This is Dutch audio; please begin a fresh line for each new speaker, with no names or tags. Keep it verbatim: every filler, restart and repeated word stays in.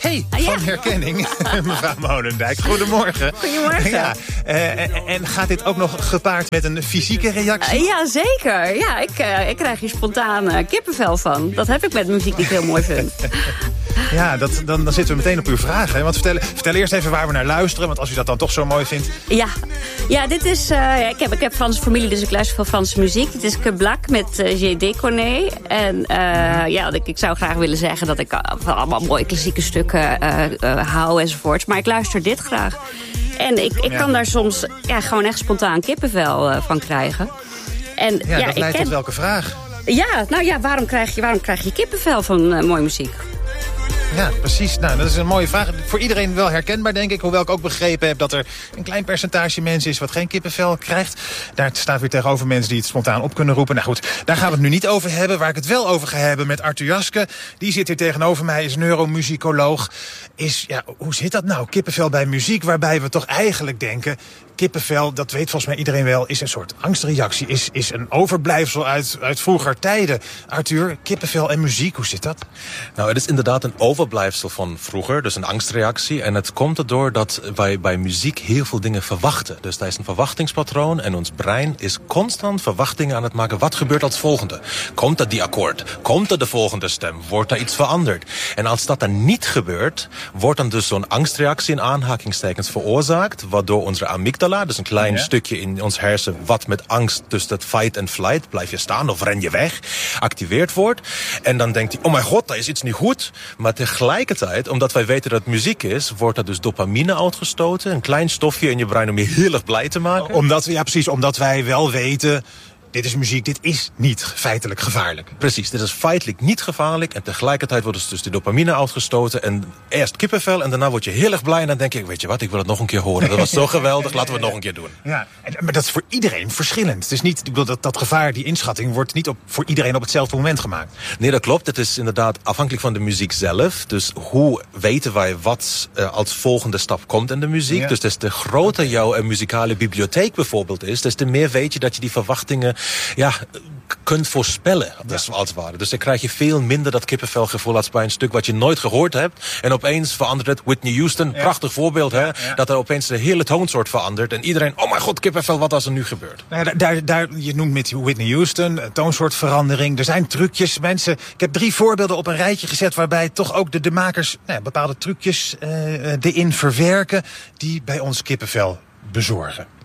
Hey, van ja. herkenning, mevrouw Molendijk. Goedemorgen.
Goedemorgen.
Ja, uh, en gaat dit ook nog gepaard met een fysieke reactie?
Uh, ja, zeker. Ja, ik, uh, ik krijg hier spontaan uh, kippenvel van. Dat heb ik met muziek die ik heel mooi vind.
Ja, dat, dan, dan zitten we meteen op uw vraag. Hè? Want vertel, vertel eerst even waar we naar luisteren. Want als u dat dan toch zo mooi vindt.
Ja, ja dit is... Uh, ik, heb, ik heb Franse familie, dus ik luister veel Franse muziek. Dit is Que Black met uh, J'ai déconné. En uh, ja, ik, ik zou graag willen zeggen dat ik uh, van allemaal mooie klassieke stukken uh, uh, hou enzovoorts. Maar ik luister dit graag. En ik, ik ja. kan daar soms ja, gewoon echt spontaan kippenvel uh, van krijgen. En,
ja,
ja,
dat leidt
ken...
tot welke vraag?
Ja, nou ja, waarom krijg je, waarom krijg je kippenvel van uh, mooie muziek?
Ja, precies. Nou, dat is een mooie vraag. Voor iedereen wel herkenbaar, denk ik. Hoewel ik ook begrepen heb dat er een klein percentage mensen is wat geen kippenvel krijgt. Daar staat weer tegenover mensen die het spontaan op kunnen roepen. Nou goed, daar gaan we het nu niet over hebben. Waar ik het wel over ga hebben met Arthur Jaske. Die zit hier tegenover mij, is neuromusicoloog. Is, ja, hoe zit dat nou? Kippenvel bij muziek, waarbij we toch eigenlijk denken... Kippenvel, dat weet volgens mij iedereen wel, is een soort angstreactie. Is, is een overblijfsel uit, uit vroeger tijden. Arthur, kippenvel en muziek, hoe zit dat?
Nou, het is inderdaad een overblijfsel van vroeger, dus een angstreactie. En het komt erdoor dat wij bij muziek heel veel dingen verwachten. Dus daar is een verwachtingspatroon en ons brein is constant verwachtingen aan het maken. Wat gebeurt als volgende? Komt er die akkoord? Komt er de volgende stem? Wordt er iets veranderd? En als dat dan niet gebeurt, wordt dan dus zo'n angstreactie in aanhakingstekens veroorzaakt, waardoor onze amygdala, dus een klein ja. stukje in ons hersen wat met angst, dus dat fight and flight, blijf je staan of ren je weg, activeerd wordt. En dan denkt hij, oh mijn god, daar is iets niet goed. Maar tegelijkertijd, omdat wij weten dat het muziek is, wordt er dus dopamine uitgestoten. Een klein stofje in je brein om je heel erg blij te maken.
Omdat, ja, precies, omdat wij wel weten... Dit is muziek, dit is niet feitelijk gevaarlijk.
Precies, dit is feitelijk niet gevaarlijk. En tegelijkertijd wordt dus de dopamine uitgestoten. En eerst kippenvel en daarna word je heel erg blij. En dan denk ik, weet je wat, ik wil het nog een keer horen. Dat was zo geweldig, laten we het nog een keer doen.
Ja, maar dat is voor iedereen verschillend. Het is niet, ik bedoel, dat, dat gevaar, die inschatting, wordt niet op, voor iedereen op hetzelfde moment gemaakt.
Nee, dat klopt. Het is inderdaad afhankelijk van de muziek zelf. Dus hoe weten wij wat uh, als volgende stap komt in de muziek? Ja. Dus des te groter jouw uh, muzikale bibliotheek bijvoorbeeld is, des te meer weet je dat je die verwachtingen ja, kunt voorspellen, dus, ja. als het ware. Dus dan krijg je veel minder dat kippenvelgevoel als bij een stuk wat je nooit gehoord hebt. En opeens verandert het. Whitney Houston, ja. prachtig voorbeeld, hè? Ja, ja. Dat er opeens de hele toonsoort verandert. En iedereen, oh mijn god, kippenvel, wat als er nu gebeurt?
Nou ja, daar, daar, je noemt met Whitney Houston, toonsoortverandering. Er zijn trucjes, mensen. Ik heb drie voorbeelden op een rijtje gezet waarbij toch ook de, de makers nou ja, bepaalde trucjes uh, erin verwerken die bij ons kippenvel bezorgen.